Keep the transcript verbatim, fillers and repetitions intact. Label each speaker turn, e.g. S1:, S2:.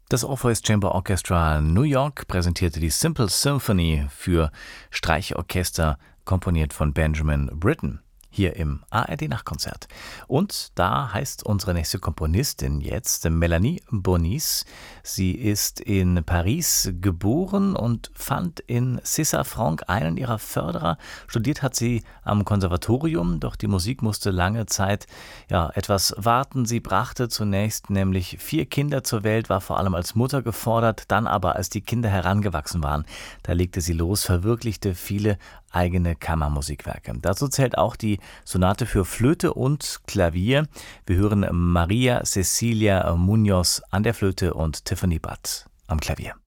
S1: Das Orpheus Chamber Orchestra New York präsentierte die Simple Symphony für Streichorchester, komponiert von Benjamin Britten, hier im A R D-Nachtkonzert. Und da heißt unsere nächste Komponistin jetzt Mélanie Bonis. Sie ist in Paris geboren und fand in César Franck einen ihrer Förderer. Studiert hat sie am Konservatorium, doch die Musik musste lange Zeit ja, etwas warten. Sie brachte zunächst nämlich vier Kinder zur Welt, war vor allem als Mutter gefordert, dann aber, als die Kinder herangewachsen waren, da legte sie los, verwirklichte viele eigene Kammermusikwerke. Dazu zählt auch die Sonate für Flöte und Klavier. Wir hören Maria Cecilia Munoz an der Flöte und Tiffany Butt am Klavier.